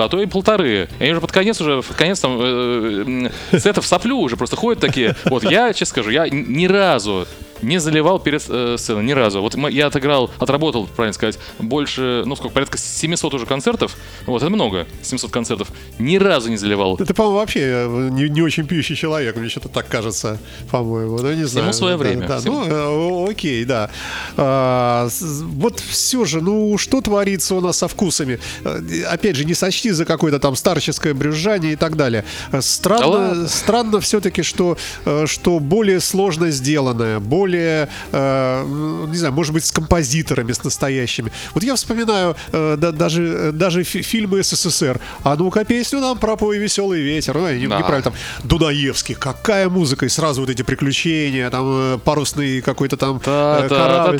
минутку, а то и полторы. И они уже под конец там сетов соплю уже просто ходят такие. Вот я, честно скажу, я ни разу не заливал перед сценой, ни разу. Вот я отработал, правильно сказать, больше, порядка 700 уже концертов. Вот, это много, 700 концертов. Ни разу не заливал. Ты, по-моему, вообще не очень пьющий человек, мне что-то так кажется, по-моему. Ну, не знаю. Всему свое время. Да, окей, да. Вот все же, что творится у нас со вкусами? Опять же, не сочти за какое-то там старческое брюзжание и так далее. Странно все-таки, что более сложно сделанное, более, не знаю, может быть, с композиторами, с настоящими. Вот я вспоминаю даже фильмы СССР. А ну-ка, песню нам пропой «Веселый ветер». Неправильно, там Дунаевский. Какая музыка, и сразу вот эти приключения, там парусный какой-то там корабль.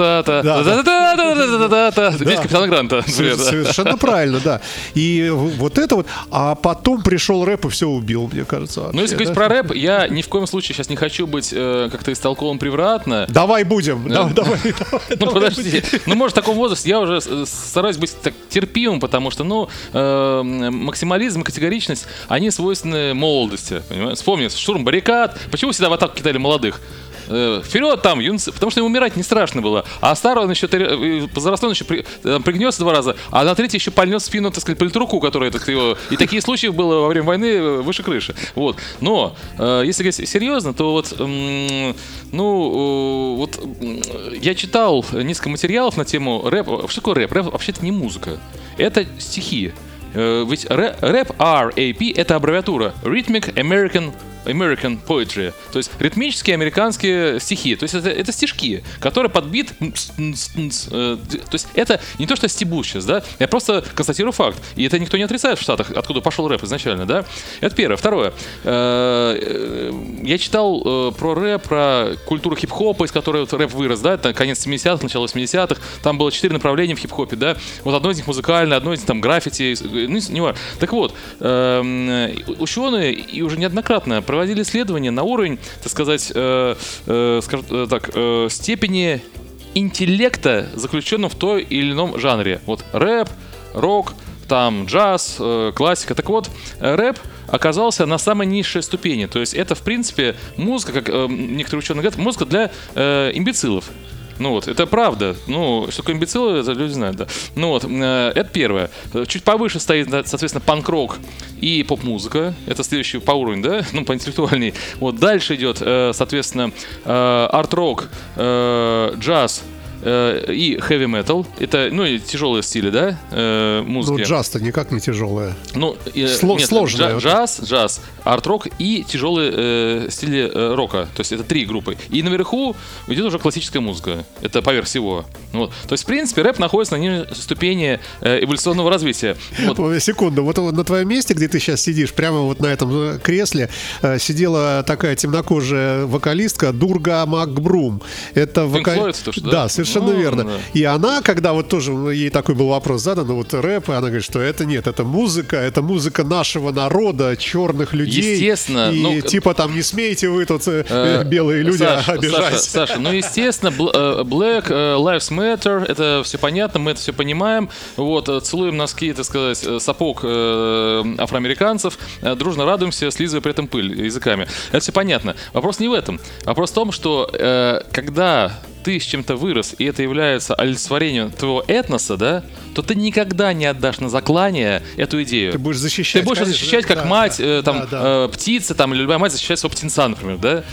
Здесь Капитан Гранта. Совершенно правильно, да. И вот это вот. А потом пришел рэп и все убил, мне кажется. Ну, если говорить про рэп, я ни в коем случае сейчас не хочу быть как-то истолкован превратно. Давай будем. Давай. Ну, подожди. Может, в таком возрасте я уже стараюсь быть так терпимым, потому что, максимализм и категоричность, они свойственны молодости. Понимаешь? Вспомни, штурм баррикад. Почему всегда в атаку кидали молодых? Вперед там, юнцы, потому что ему умирать не страшно было. А старый, он еще возрастной, он еще пригнется 2 раза, а на третий еще пальнет в спину, так сказать, политруку, который его... И такие случаи было во время войны выше крыши. Вот. Но, если говорить серьезно, то я читал несколько материалов на тему рэпа. Что такое рэп? Рэп вообще-то не музыка. Это стихи. Ведь рэп, R-A-P, это аббревиатура Rhythmic American Poetry, то есть ритмические американские стихи. То есть это стишки, которые под бит. То есть это не то, что я стебу сейчас, да? Я просто констатирую факт. И это никто не отрицает в Штатах, откуда пошел рэп изначально, да? Это первое. Второе. Я читал про рэп, про культуру хип-хопа, из которой вот рэп вырос, да? Это конец 70-х, начало 80-х. Там было 4 направления в хип-хопе, да? Вот одно из них музыкальное, одно из них там граффити. Не важно. Так вот, ученые и уже неоднократно проводили исследования на уровень, так сказать, степени интеллекта, заключенного в той или ином жанре. Вот рэп, рок, там джаз, классика. Так вот, рэп оказался на самой низшей ступени. То есть это, в принципе, музыка, как некоторые ученые говорят, музыка для имбецилов. Это правда. Что такое имбецилы, это люди знают, да. Это первое. Чуть повыше стоит, соответственно, панк-рок и поп-музыка. Это следующий по уровню, да? Поинтеллектуальней. Дальше идет, соответственно, арт-рок, джаз и heavy metal. Это, и тяжелые стили, да, музыки. Джаз-то никак не тяжелое. Сложное. Джаз, арт-рок и тяжелые стили рока. То есть это 3 группы. И наверху идет уже классическая музыка. Это поверх всего. То есть, в принципе, рэп находится на нижней ступени эволюционного развития. Секунду. Вот на твоем месте, где ты сейчас сидишь, прямо вот на этом кресле, сидела такая темнокожая вокалистка Дурга Макбрум. Это вокалистка. Да, совершенно верно. Да. И она, когда вот тоже ей такой был вопрос задан, рэп, и она говорит, что это нет, это музыка нашего народа, черных людей. Естественно. И типа там не смейте вы тут белые люди обижать. Саша, естественно, Black Lives Matter, это все понятно, мы это все понимаем. Целуем носки, так сказать, сапог афроамериканцев, дружно радуемся, слизывая при этом пыль языками. Это все понятно. Вопрос не в этом. Вопрос в том, что когда ты с чем-то вырос, и это является олицетворением твоего этноса, да, то ты никогда не отдашь на заклание эту идею. Ты будешь защищать. Ты будешь защищать, как мать, птица, или любая мать защищает своего птенца, например, да?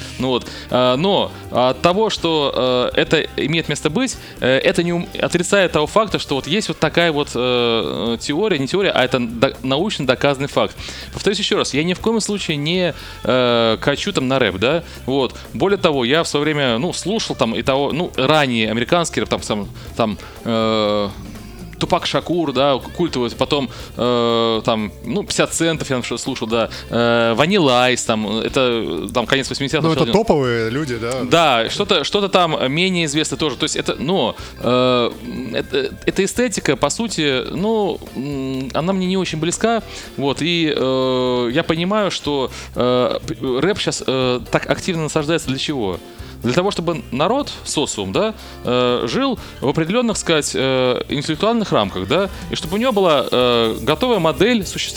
Но от того, что это имеет место быть, это не отрицает того факта, что есть такая теория, не теория, а это научно доказанный факт. Повторюсь еще раз, я ни в коем случае не качу на рэп, да? Более того, я в свое время, слушал и того, ранее американский рэп, Тупак Шакур, да, культовый, потом 50 центов я слушал, да, Vanilla Ice, это конец 80-х. Это топовые люди, да. Да, что-то там менее известно тоже. То есть это эстетика, по сути, она мне не очень близка, и я понимаю, что рэп сейчас так активно насаждается для чего? Для того, чтобы народ, социум, да, жил в определенных, интеллектуальных рамках, да, и чтобы у него была готовая модель